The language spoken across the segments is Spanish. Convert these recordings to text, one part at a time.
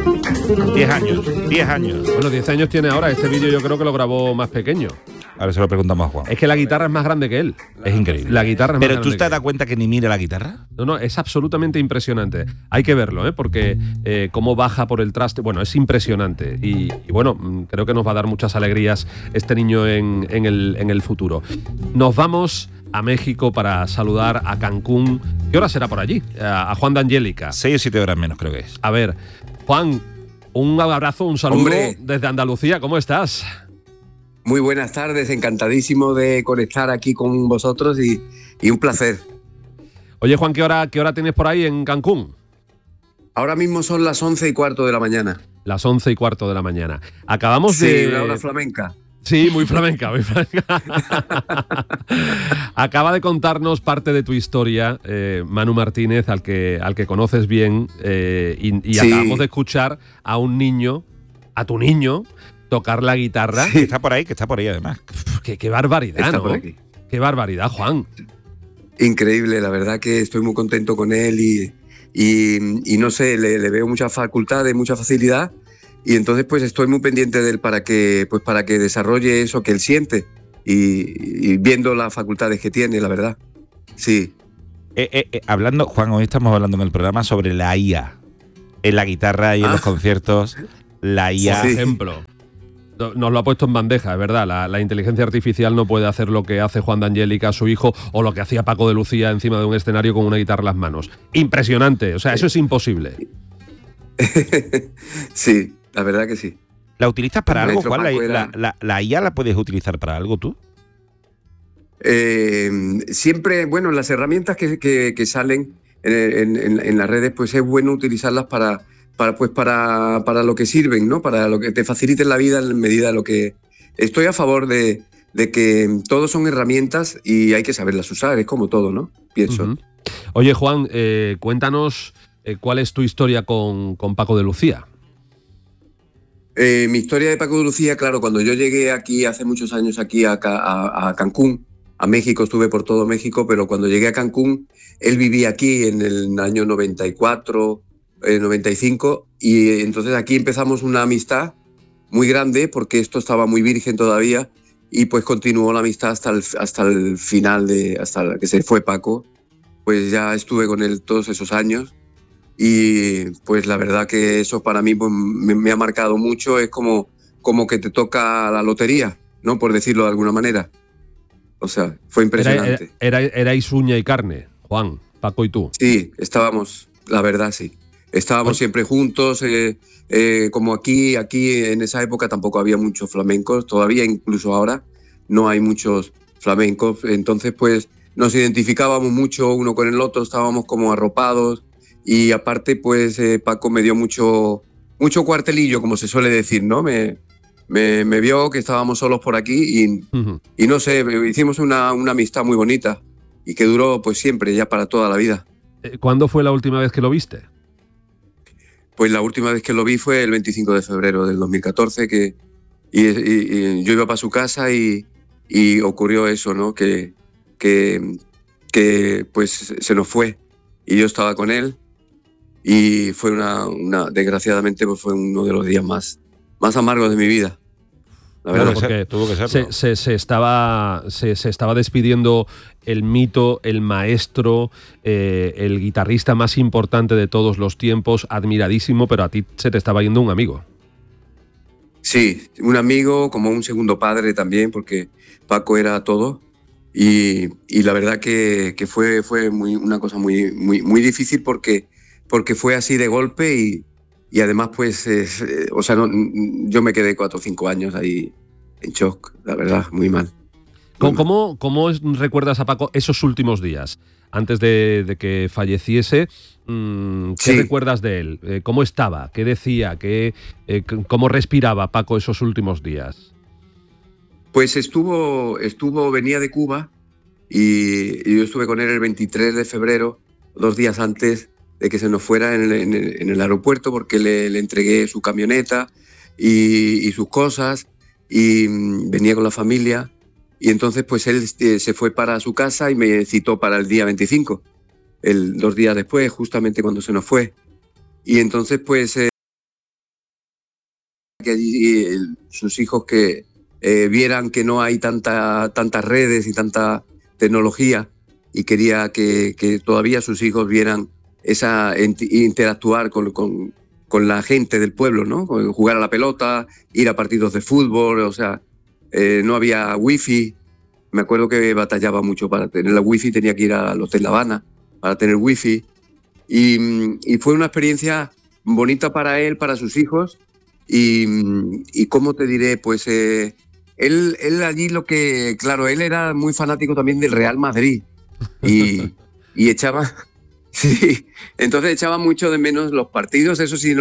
10 años, 10 años. Bueno, 10 años tiene ahora. Este vídeo yo creo que lo grabó más pequeño. Ahora se lo preguntamos a Juan. Es que la guitarra es más grande que él. Es increíble. La guitarra es más Pero grande ¿tú te que das él. cuenta que ni mira la guitarra? No, es absolutamente impresionante. Hay que verlo, porque cómo baja por el traste. Bueno, es impresionante. Y bueno, creo que nos va a dar muchas alegrías este niño en el futuro. Nos vamos a México para saludar a Cancún. ¿Qué hora será por allí? A Juan de Angélica. 6 o 7 horas menos creo que es. A ver, Juan, un abrazo, un saludo. Hombre. Desde Andalucía. ¿Cómo estás? Muy buenas tardes, encantadísimo de conectar aquí con vosotros y un placer. Oye, Juan, ¿qué hora tienes por ahí en Cancún? Ahora mismo son las 11:15 de la mañana. Las 11:15 de la mañana. Acabamos Sí, de... una hora flamenca. Sí, muy flamenca, muy flamenca. Acaba de contarnos parte de tu historia, Manu Martínez, al que conoces bien, y Sí. acabamos de escuchar a un niño, a tu niño, tocar la guitarra. Que está por ahí además. Qué barbaridad, Está ¿no? por aquí. Qué barbaridad, Juan. Increíble, la verdad que estoy muy contento con él y no sé, le veo mucha facultad, mucha facilidad y entonces pues estoy muy pendiente de él para que desarrolle eso que él siente y viendo las facultades que tiene, la verdad. Sí. Hablando, Juan, hoy estamos hablando en el programa sobre la IA. En la guitarra y en los conciertos, la IA. Por Sí. ejemplo, nos lo ha puesto en bandeja, es verdad. La inteligencia artificial no puede hacer lo que hace Juan de Angélica, su hijo, o lo que hacía Paco de Lucía encima de un escenario con una guitarra en las manos. Impresionante, o sea, eso es imposible. Sí, la verdad que sí. ¿La utilizas para El algo, maestro Juan? Paco era- ¿La IA la puedes utilizar para algo tú? Siempre, bueno, las herramientas que salen en las redes, pues es bueno utilizarlas para lo que sirven, ¿no? Para lo que te faciliten la vida en medida de lo que... Estoy a favor de que todos son herramientas y hay que saberlas usar, es como todo, ¿no? Pienso. Ujú. Oye, Juan, cuéntanos cuál es tu historia con Paco de Lucía. Mi historia de Paco de Lucía, claro, cuando yo llegué aquí hace muchos años aquí a Cancún, a México, estuve por todo México, pero cuando llegué a Cancún, él vivía aquí en el año 94, 95, y entonces aquí empezamos una amistad muy grande, porque esto estaba muy virgen todavía, y pues continuó la amistad hasta el final, hasta que se fue Paco. Pues ya estuve con él todos esos años, y pues la verdad que eso para mí pues, me ha marcado mucho. Es como que te toca la lotería, ¿no? Por decirlo de alguna manera. O sea, fue impresionante. Erais uña y carne, Juan, Paco y tú. Sí, estábamos, la verdad sí. Estábamos siempre juntos, como aquí en esa época tampoco había muchos flamencos, todavía incluso ahora no hay muchos flamencos, entonces pues nos identificábamos mucho uno con el otro, estábamos como arropados y aparte pues Paco me dio mucho cuartelillo, como se suele decir, ¿no? Me vio que estábamos solos por aquí Ujú. y no sé, hicimos una amistad muy bonita y que duró pues siempre, ya para toda la vida. ¿Cuándo fue la última vez que lo viste? Pues la última vez que lo vi fue el 25 de febrero del 2014, y yo iba para su casa y ocurrió eso, ¿no? Que pues se nos fue y yo estaba con él y fue desgraciadamente pues fue uno de los días más amargos de mi vida. La Claro, verdad. porque tuvo que serlo. se estaba despidiendo el mito, el maestro, el guitarrista más importante de todos los tiempos, admiradísimo, pero a ti se te estaba yendo un amigo. Sí, un amigo, como un segundo padre también, porque Paco era todo. Y la verdad que fue una cosa muy difícil porque fue así de golpe y además pues, o sea, yo me quedé 4 o 5 años ahí en shock, la verdad, muy mal. ¿Cómo recuerdas a Paco esos últimos días? Antes de que falleciese, ¿qué Sí. recuerdas de él? ¿Cómo estaba? ¿Qué decía? ¿Cómo respiraba Paco esos últimos días? Pues venía de Cuba y yo estuve con él el 23 de febrero, 2 días antes de que se nos fuera en el aeropuerto, porque le entregué su camioneta y sus cosas y venía con la familia. Y entonces pues él se fue para su casa y me citó para el día 25, 2 días después, justamente cuando se nos fue. Y entonces pues que allí sus hijos que vieran que no hay tantas redes y tanta tecnología, y quería que todavía sus hijos vieran interactuar con la gente del pueblo, ¿no? Jugar a la pelota, ir a partidos de fútbol, o sea, no había wifi. Me acuerdo que batallaba mucho para tener la wifi, tenía que ir al Hotel La Habana para tener wifi. Y fue una experiencia bonita para él, para sus hijos. Y ¿cómo te diré? Pues él allí claro, él era muy fanático también del Real Madrid. Y echaba... Sí, entonces echaba mucho de menos los partidos, eso sí,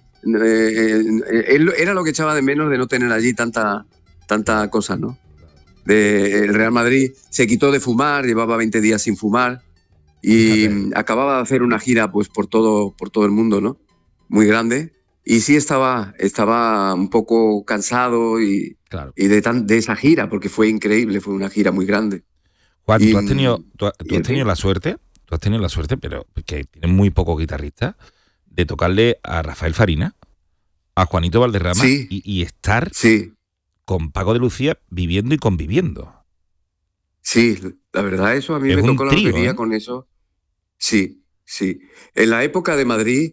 él era lo que echaba de menos de no tener allí tanta cosa, ¿no? El Real Madrid se quitó de fumar, llevaba 20 días sin fumar y acababa de hacer una gira pues por todo el mundo, ¿no? Muy grande. Y sí estaba un poco cansado y de esa gira, porque fue increíble, fue una gira muy grande. Juan, ¿tú has tenido la suerte? Tú has tenido la suerte, pero que tienes muy pocos guitarristas, de tocarle a Rafael Farina, a Juanito Valderrama y estar con Paco de Lucía viviendo y conviviendo. Sí, la verdad, eso a mí me tocó la lotería con eso. Sí. En la época de Madrid,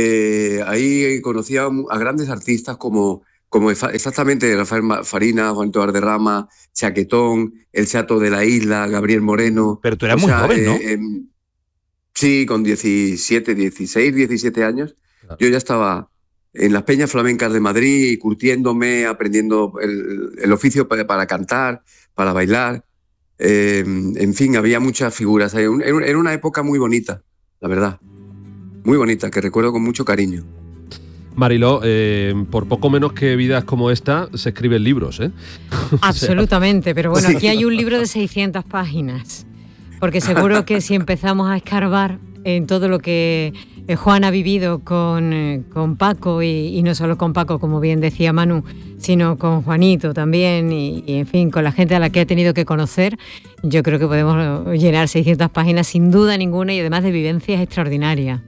ahí conocía a grandes artistas como exactamente Rafael Farina, Juanito Valderrama, Chaquetón, El Chato de la Isla, Gabriel Moreno. Pero tú eras muy joven, ¿no? Sí, con 16, 17 años. Claro. Yo ya estaba en las peñas flamencas de Madrid, curtiéndome, aprendiendo el oficio para cantar, para bailar. En fin, había muchas figuras. Era una época muy bonita, la verdad. Muy bonita, que recuerdo con mucho cariño. Mariló, por poco menos que vidas como esta, se escriben libros, ¿eh? Absolutamente, pero bueno, aquí hay un libro de 600 páginas. Porque seguro que si empezamos a escarbar en todo lo que Juan ha vivido con Paco, y no solo con Paco, como bien decía Manu, sino con Juanito también, y en fin, con la gente a la que ha tenido que conocer, yo creo que podemos llenar 600 páginas sin duda ninguna, y además de vivencias extraordinarias.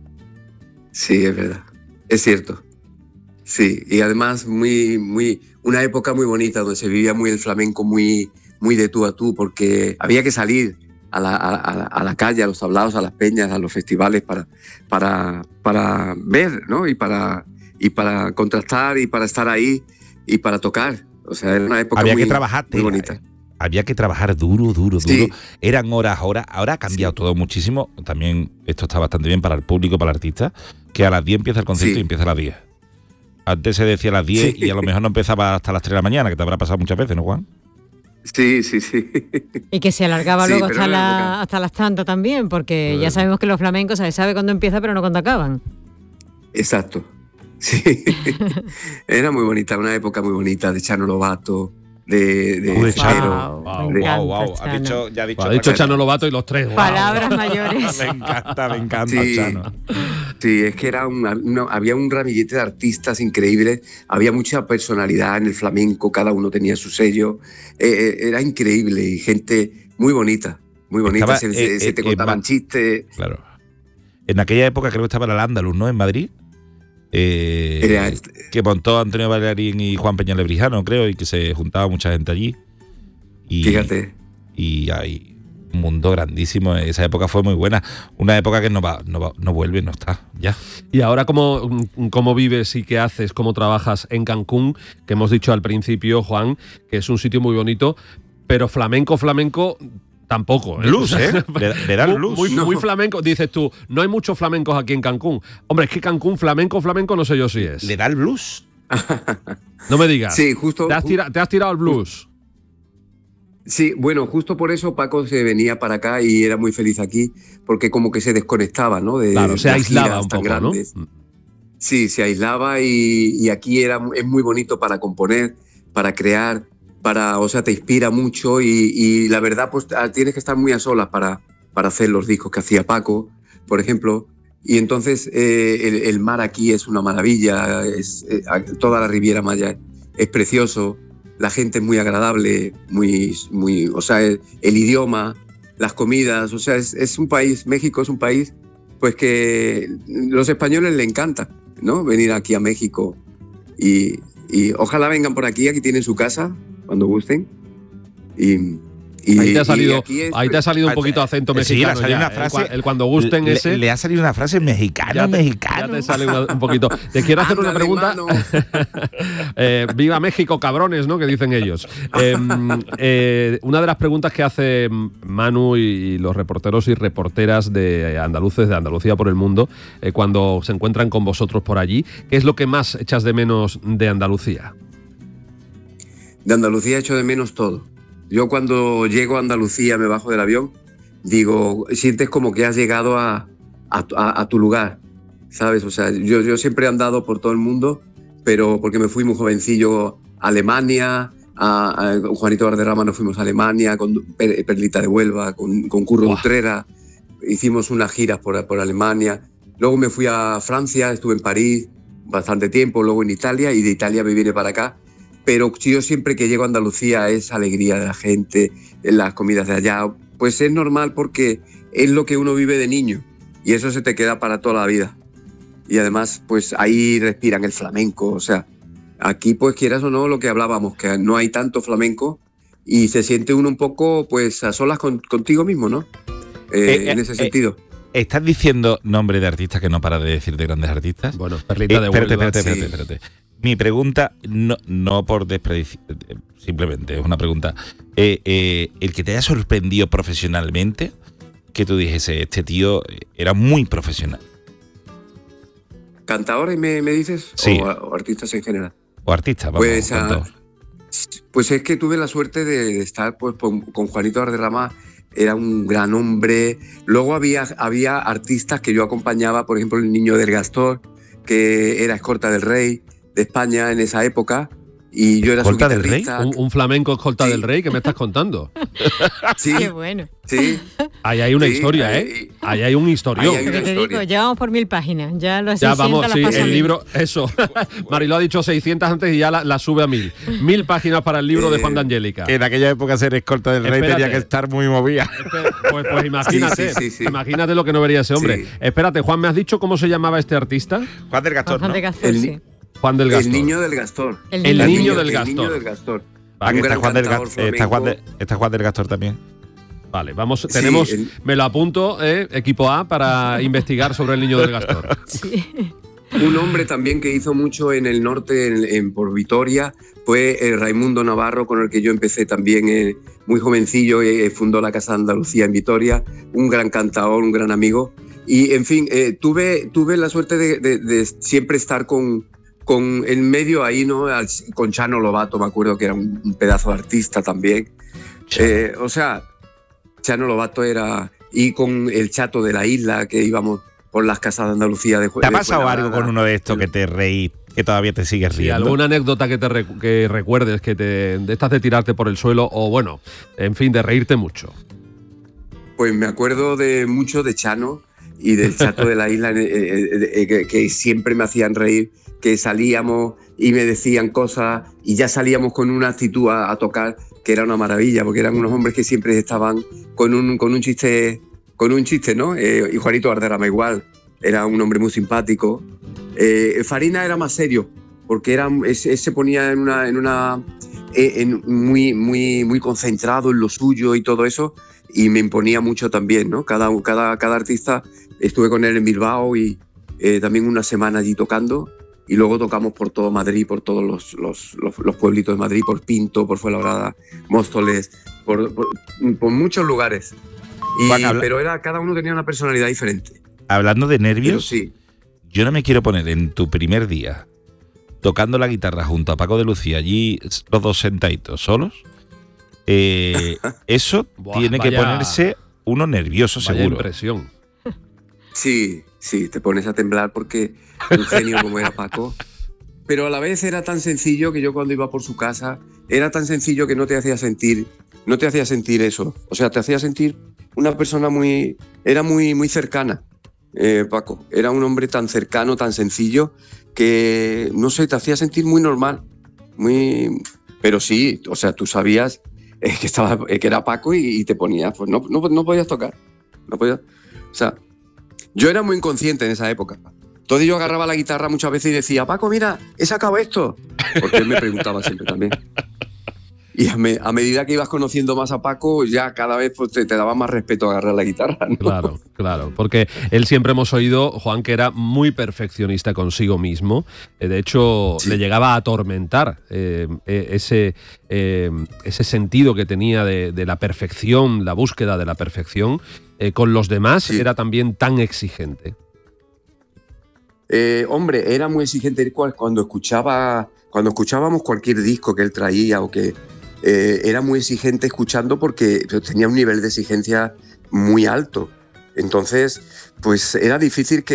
Sí, es verdad, es cierto. Sí, y además una época muy bonita donde se vivía muy el flamenco, muy de tú a tú, porque había que salir a la calle, a los tablaos, a las peñas, a los festivales para ver, ¿no? Y para contrastar y para estar ahí y para tocar. O sea, era una época muy bonita. Había que trabajar duro. Sí. Eran horas. Ahora ha cambiado todo muchísimo. También esto está bastante bien para el público, para el artista, que a las 10 empieza el concierto y empieza a las 10. Antes se decía a las 10 y a lo mejor no empezaba hasta las 3 de la mañana, que te habrá pasado muchas veces, ¿no, Juan? Sí. Y que se alargaba luego hasta las tantas también, porque ya sabemos que los flamencos se sabe cuándo empieza, pero no cuándo acaban. Exacto. Sí. Era muy bonita, una época muy bonita de Chano Lobato, de Chero. Wow. Ha dicho Chano Lobato y los tres. Palabras mayores. Me encanta sí, Chano. Sí, es que había un ramillete de artistas increíbles, había mucha personalidad en el flamenco, cada uno tenía su sello, era increíble y gente muy bonita, se te contaban chistes. Claro. En aquella época creo que estaba el Al-Ándalus, ¿no? En Madrid. Que montó Antonio Bailarín y Juan Peña Lebrijano, creo, y que se juntaba mucha gente allí. Fíjate. Y hay un mundo grandísimo. Esa época fue muy buena. Una época que no vuelve, no está, ya. Y ahora, ¿cómo vives y qué haces, cómo trabajas en Cancún? Que hemos dicho al principio, Juan, que es un sitio muy bonito, pero flamenco tampoco, ¿eh? Blues, ¿eh? Le dan blues. Muy flamenco. Dices tú, no hay muchos flamencos aquí en Cancún. Hombre, es que Cancún, flamenco, no sé yo si es. ¿Le da el blues? No me digas. Sí, justo. ¿Te has tirado el blues? Sí, bueno, justo por eso Paco se venía para acá y era muy feliz aquí, porque como que se desconectaba, ¿no? Claro, se aislaba un poco, grandes, ¿no? Sí, se aislaba y aquí es muy bonito para componer, para crear, o sea, te inspira mucho y la verdad, pues tienes que estar muy a solas para hacer los discos que hacía Paco, por ejemplo. Y entonces el mar aquí es una maravilla, toda la Riviera Maya es precioso, la gente es muy agradable, o sea, el idioma, las comidas, o sea, es un país, México es un país pues que los españoles le encanta, ¿no? Venir aquí a México y ojalá vengan por aquí tienen su casa, cuando gusten. Ahí te ha salido un poquito acento mexicano. Sí, le ha salido una frase. El cuando gusten ese. Le ha salido una frase mexicana. Ya te sale un poquito. Te quiero hacer una pregunta. Viva México, cabrones, ¿no? Que dicen ellos. Una de las preguntas que hace Manu y los reporteros y reporteras de andaluces de Andalucía por el mundo, cuando se encuentran con vosotros por allí, ¿qué es lo que más echas de menos de Andalucía? De Andalucía echo de menos todo. Yo cuando llego a Andalucía, me bajo del avión, digo, sientes como que has llegado a tu lugar, ¿sabes? O sea, yo siempre he andado por todo el mundo, pero porque me fui muy jovencillo a Alemania, a Juanito Valderrama nos fuimos a Alemania, con Perlita de Huelva, con Curro Utrera, hicimos unas giras por Alemania. Luego me fui a Francia, estuve en París bastante tiempo, luego en Italia, y de Italia me vine para acá. Pero yo siempre que llego a Andalucía, esa alegría de la gente, las comidas de allá, pues es normal porque es lo que uno vive de niño y eso se te queda para toda la vida. Y además, pues ahí respiran el flamenco, o sea, aquí pues quieras o no, lo que hablábamos, que no hay tanto flamenco y se siente uno un poco pues a solas contigo mismo, ¿no? En ese sentido. ¿Estás diciendo nombre de artistas que no para de decir de grandes artistas? Bueno, Perlita de Huelva. Espérate. Mi pregunta, no por desperdiciar, simplemente es una pregunta. El que te haya sorprendido profesionalmente, que tú dijese, este tío era muy profesional. ¿Cantadores me dices? Sí. ¿O artistas en general? O artistas, vamos. Pues es que tuve la suerte de estar pues, con Juanito Valderrama, era un gran hombre. Luego había artistas que yo acompañaba, por ejemplo, el Niño del Gastor, que era escolta del rey de España en esa época, y yo era su guitarrista. ¿Un flamenco escolta del rey? ¿Qué me estás contando? Sí. Qué bueno. Sí. Ahí hay una historia, ¿eh? Ahí hay un historión. Porque te digo, ya vamos por 1000 páginas. Ya las 600 ya vamos, las sí, paso el 1000. libro, eso. Mariló ha dicho 600 antes y ya la sube a 1000. 1000 páginas para el libro de Juan de Angélica. En aquella época ser escolta del rey tenía que estar muy movida. Pues imagínate, sí. imagínate lo que no vería ese hombre. Sí. Espérate, Juan, ¿me has dicho cómo se llamaba este artista? Juan del Gastor, Juan ¿no? de Gastor, sí. Juan del Gastor. El Niño del Gastor. El Niño del Gastor. El Niño del Gastor. Vale, Un gran cantador flamenco. Está Juan del Gastor también. Vale, vamos, tenemos, me lo apunto, equipo A, para investigar sobre el Niño del Gastor. Sí. Un hombre también que hizo mucho en el norte, por Vitoria, fue Raimundo Navarro, con el que yo empecé también muy jovencillo, fundó la Casa de Andalucía en Vitoria, un gran cantador, un gran amigo. Y, en fin, tuve la suerte de siempre estar en medio ahí, ¿no? Con Chano Lobato, me acuerdo que era un pedazo de artista también. O sea, Chano Lobato era... Y con el Chato de la Isla, que íbamos por las casas de Andalucía de ¿Te ha pasado algo con uno de estos que te reí, que todavía te sigues riendo? Sí, ¿alguna anécdota que recuerdes, de estas de tirarte por el suelo o, bueno, en fin, de reírte mucho? Pues me acuerdo mucho de Chano y del Chato de la Isla, que siempre me hacían reír, que salíamos y me decían cosas y ya salíamos con una actitud a tocar, que era una maravilla, porque eran unos hombres que siempre estaban con un chiste, ¿no? Y Juanito Valderrama era un hombre muy simpático. Farina era más serio, porque se ponía muy concentrado en lo suyo y todo eso, y me imponía mucho también, ¿no? Cada artista, estuve con él en Bilbao y también una semana allí tocando, y luego tocamos por todo Madrid, por todos los pueblitos de Madrid, por Pinto, por Fuenlabrada, Móstoles, por muchos lugares. Pero cada uno tenía una personalidad diferente. Hablando de nervios, sí. Yo no me quiero poner en tu primer día tocando la guitarra junto a Paco de Lucía, allí los dos sentaditos solos. Eso tiene que ponerse uno nervioso, vaya seguro. Impresión. Sí, te pones a temblar porque un genio como era Paco. Pero a la vez era tan sencillo que yo cuando iba por su casa, era tan sencillo que no te hacía sentir eso. O sea, te hacía sentir una persona muy cercana. Paco era un hombre tan cercano, tan sencillo, que no sé, te hacía sentir muy normal. Pero sí, o sea, tú sabías que era Paco y te ponías, pues no podías tocar. No podías, o sea, yo era muy inconsciente en esa época. Entonces yo agarraba la guitarra muchas veces y decía, Paco, mira, he sacado esto. Porque él me preguntaba siempre también. Y a medida que ibas conociendo más a Paco, ya cada vez pues, te daba más respeto a agarrar la guitarra, ¿no? Claro, porque él siempre hemos oído, Juan, que era muy perfeccionista consigo mismo. De hecho, le llegaba a atormentar ese sentido que tenía de la perfección, la búsqueda de la perfección. Con los demás era también tan exigente. Hombre, era muy exigente cuando escuchábamos cualquier disco que él traía o que era muy exigente escuchando porque tenía un nivel de exigencia muy alto. Entonces, pues era difícil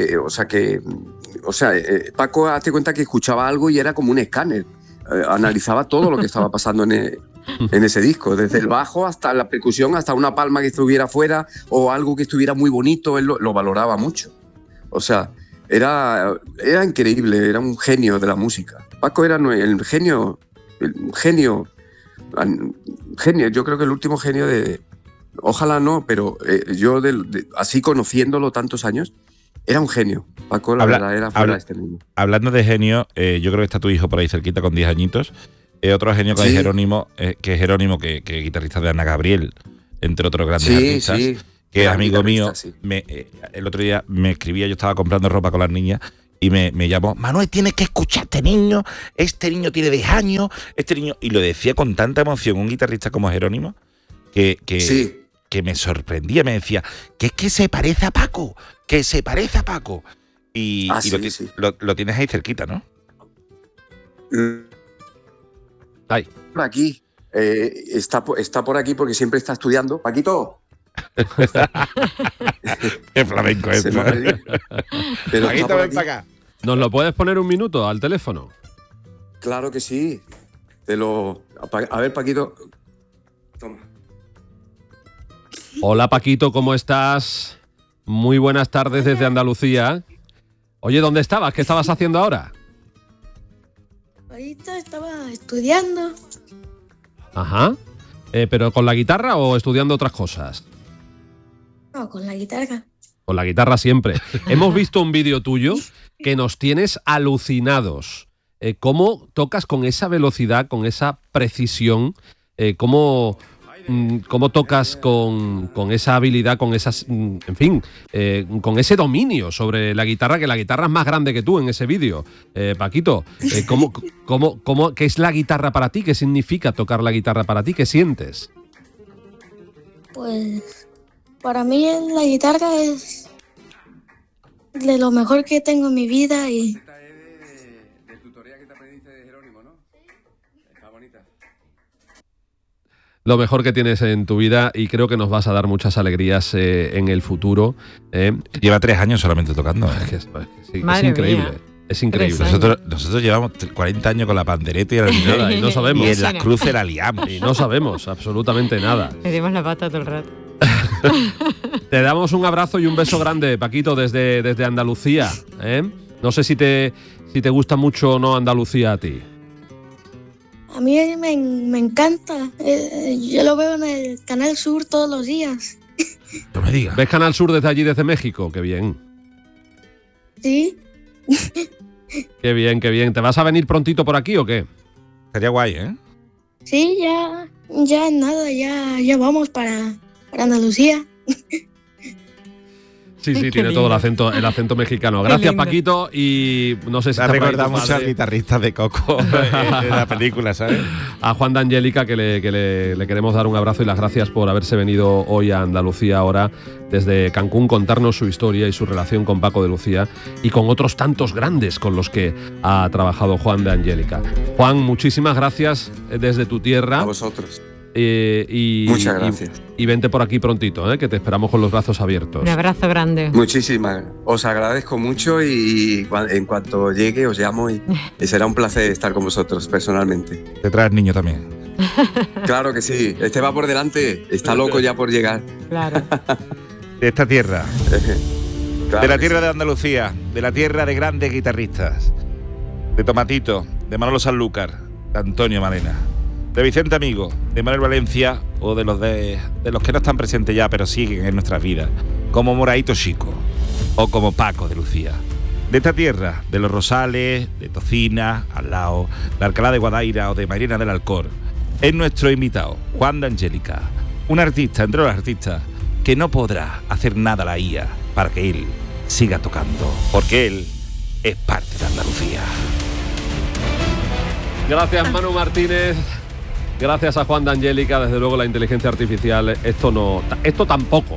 Paco, hazte cuenta que escuchaba algo y era como un escáner. Analizaba todo lo que estaba pasando en ese disco, desde el bajo hasta la percusión, hasta una palma que estuviera fuera o algo que estuviera muy bonito, él lo valoraba mucho. O sea, era increíble, era un genio de la música. Paco era el genio, yo creo que el último genio ojalá no, pero yo así conociéndolo tantos años, era un genio. Paco, la verdad, era fuera de este mundo. Hablando de genio, yo creo que está tu hijo por ahí cerquita con 10 añitos. Otro genio que es Jerónimo, que es guitarrista de Ana Gabriel, entre otros grandes artistas. Que es amigo mío. El otro día me escribía, yo estaba comprando ropa con las niñas y me llamó, Manuel, tienes que escuchar a este niño tiene 10 años, y lo decía con tanta emoción un guitarrista como Jerónimo, que me sorprendía, me decía, que es que se parece a Paco, Y lo tienes ahí cerquita, ¿no? Ahí. Por aquí, está por aquí porque siempre está estudiando. Paquito. Qué flamenco es. Pero Paquito, ven para acá. ¿Nos lo puedes poner un minuto al teléfono? Claro que sí. A ver, Paquito. Toma. Hola, Paquito, ¿cómo estás? Muy buenas tardes desde Andalucía. Oye, ¿dónde estabas? ¿Qué estabas haciendo ahora? Ahorita estaba estudiando. Ajá. ¿Pero con la guitarra o estudiando otras cosas? No, con la guitarra. Con la guitarra siempre. Hemos visto un vídeo tuyo que nos tienes alucinados. ¿Cómo tocas con esa velocidad, con esa precisión? ¿Cómo tocas con esa habilidad, con esas, con ese dominio sobre la guitarra, que la guitarra es más grande que tú en ese vídeo? Paquito, ¿qué es la guitarra para ti? ¿Qué significa tocar la guitarra para ti? ¿Qué sientes? Pues para mí la guitarra es de lo mejor que tengo en mi vida y... del tutorial que te aprendiste de Jerónimo, ¿no? Está bonita. Lo mejor que tienes en tu vida y creo que nos vas a dar muchas alegrías en el futuro. Lleva 3 años solamente tocando. Es increíble. Mía. Es increíble. Nosotros llevamos 40 años con la pandereta y no sabemos. Y en las cruces la liamos. Y no sabemos absolutamente nada. Le dimos la pata todo el rato. Te damos un abrazo y un beso grande, Paquito, desde Andalucía. No sé si te gusta mucho o no Andalucía a ti. A mí me encanta. Yo lo veo en el Canal Sur todos los días. No me digas. ¿Ves Canal Sur desde allí, desde México? Qué bien. Sí. Qué bien, qué bien. ¿Te vas a venir prontito por aquí o qué? Sería guay, ¿eh? Sí, ya nada, ya vamos para Andalucía. Sí, tiene todo el acento mexicano. Gracias, Paquito, y no sé si te recuerda mucho al guitarrista de Coco de la película, ¿sabes? A Juan de Angélica, que le queremos dar un abrazo y las gracias por haberse venido hoy a Andalucía ahora desde Cancún, contarnos su historia y su relación con Paco de Lucía y con otros tantos grandes con los que ha trabajado Juan de Angélica. Juan, muchísimas gracias desde tu tierra. A vosotros. Muchas gracias. Y vente por aquí prontito, que te esperamos con los brazos abiertos. Un abrazo grande. Muchísimas. Os agradezco mucho y en cuanto llegue os llamo y será un placer estar con vosotros personalmente. Te traes niño también. Claro que sí. Este va por delante. Está loco ya por llegar. Claro. De esta tierra. Claro de la tierra de Andalucía. De la tierra de grandes guitarristas. De Tomatito. De Manolo Sanlúcar. De Antonio Malena. De Vicente Amigo, de Manuel Valencia o de los que no están presentes ya pero siguen en nuestras vidas, como Moraito Chico o como Paco de Lucía. de esta tierra, de Los Rosales, de Tocina, al lado, de Alcalá de Guadaira o de Mairena del Alcor, es nuestro invitado, Juan de Angélica, un artista entre los artistas que no podrá hacer nada a la IA para que él siga tocando, porque él es parte de Andalucía. Gracias, Manu Martínez. Gracias a Juan de Angélica. Desde luego la inteligencia artificial, esto tampoco.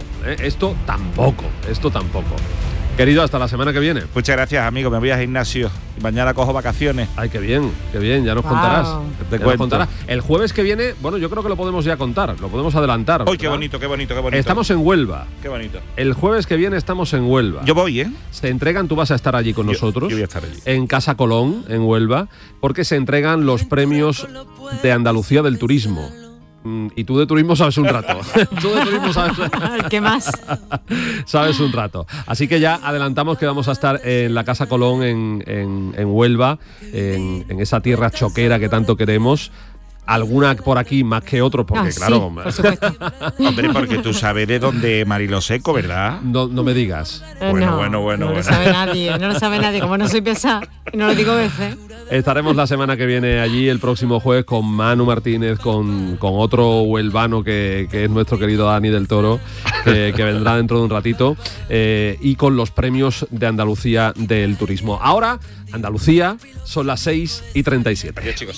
Querido, hasta la semana que viene. Muchas gracias, amigo. Me voy a gimnasio y mañana cojo vacaciones. Ay, qué bien, ya nos contarás. Te cuento. El jueves que viene, bueno, yo creo que lo podemos ya contar, lo podemos adelantar. ¡Uy, qué bonito! Estamos en Huelva. Qué bonito. El jueves que viene estamos en Huelva. Yo voy, ¿eh? Se entregan, tú vas a estar allí con nosotros. Yo voy a estar allí. En Casa Colón, en Huelva, porque se entregan los premios de Andalucía del turismo. Y tú de turismo sabes un rato. Tú de turismo sabes. ¿Qué más? Sabes un rato. Así que ya adelantamos que vamos a estar en la Casa Colón en Huelva, en esa tierra choquera que tanto queremos. Alguna por aquí más que otros, porque claro. Sí, por supuesto. Hombre, porque tú sabes de dónde Marilo Seco, ¿verdad? No me digas. Bueno. No lo sabe nadie, como no soy pesada y no lo digo veces. Estaremos la semana que viene allí, el próximo jueves, con Manu Martínez, con otro huelvano que es nuestro querido Dani del Toro, que vendrá dentro de un ratito, y con los premios de Andalucía del turismo. Ahora, Andalucía, son las 6:37. Adiós, chicos.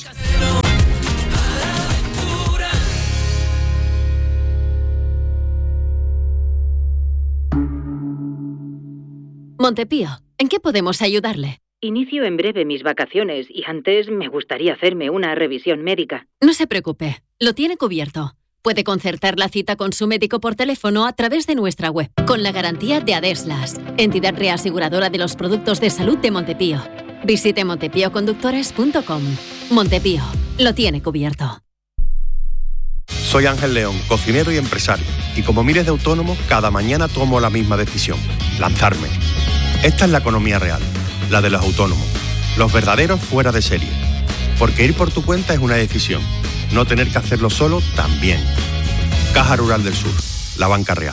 Montepío, ¿en qué podemos ayudarle? Inicio en breve mis vacaciones y antes me gustaría hacerme una revisión médica. No se preocupe, lo tiene cubierto. Puede concertar la cita con su médico por teléfono a través de nuestra web, con la garantía de Adeslas, entidad reaseguradora de los productos de salud de Montepío. Visite montepioconductores.com. Montepío, lo tiene cubierto. Soy Ángel León, cocinero y empresario. Y como miles de autónomos, cada mañana tomo la misma decisión: lanzarme. Esta es la economía real, la de los autónomos, los verdaderos fuera de serie. Porque ir por tu cuenta es una decisión, no tener que hacerlo solo también. Caja Rural del Sur, la banca real.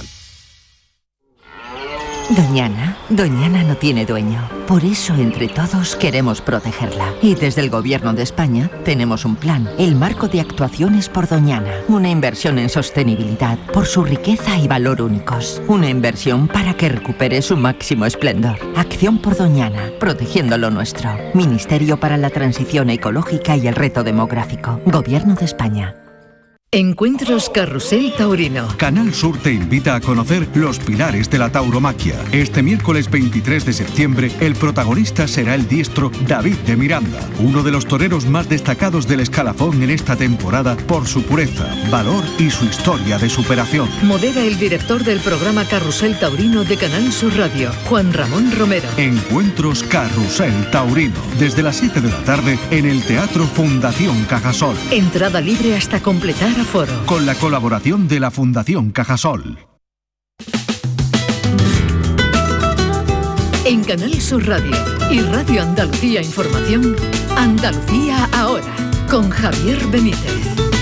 Doñana no tiene dueño. Por eso, entre todos, queremos protegerla. Y desde el Gobierno de España tenemos un plan, el Marco de Actuaciones por Doñana. Una inversión en sostenibilidad por su riqueza y valor únicos. Una inversión para que recupere su máximo esplendor. Acción por Doñana, protegiendo lo nuestro. Ministerio para la Transición Ecológica y el Reto Demográfico. Gobierno de España. Encuentros Carrusel Taurino. Canal Sur te invita a conocer los pilares de la tauromaquia. Este miércoles 23 de septiembre, el protagonista será el diestro David de Miranda, uno de los toreros más destacados del escalafón en esta temporada por su pureza, valor y su historia de superación. Modera el director del programa Carrusel Taurino de Canal Sur Radio, Juan Ramón Romero. Encuentros Carrusel Taurino, desde las 7 de la tarde en el Teatro Fundación Cajasol. Entrada libre hasta completar aforo. Con la colaboración de la Fundación Cajasol. En Canal Sur Radio y Radio Andalucía Información, Andalucía Ahora, con Javier Benítez.